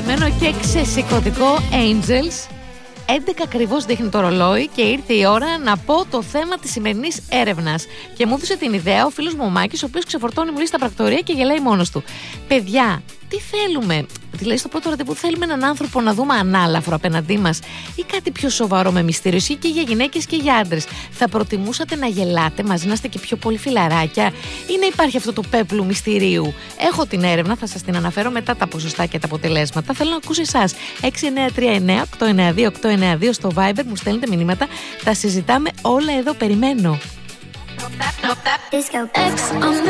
αγαπημένο και ξεσηκωτικό Angels. 11 ακριβώς δείχνει το ρολόι και ήρθε η ώρα να πω το θέμα της σημερινής έρευνας. Και μου έδωσε την ιδέα ο φίλος μου ο Μάκης, ο οποίος ξεφορτώνει μου στα πρακτορία και γελάει μόνος του. Παιδιά, τι θέλουμε? Δηλαδή, στο πρώτο ραντεβού θέλουμε έναν άνθρωπο να δούμε ανάλαφρο απέναντί μας ή κάτι πιο σοβαρό με μυστήριο? Ή και για γυναίκες και για άντρες. Θα προτιμούσατε να γελάτε μαζί, να είστε και πιο πολύ φιλαράκια, ή να υπάρχει αυτό το πέπλου μυστηρίου? Έχω την έρευνα, θα σας την αναφέρω μετά τα ποσοστά και τα αποτελέσματα. Θέλω να ακούσω εσάς. 6939-892-892 στο Viber, μου στέλνετε μηνύματα. Τα συζητάμε όλα εδώ, περιμένω.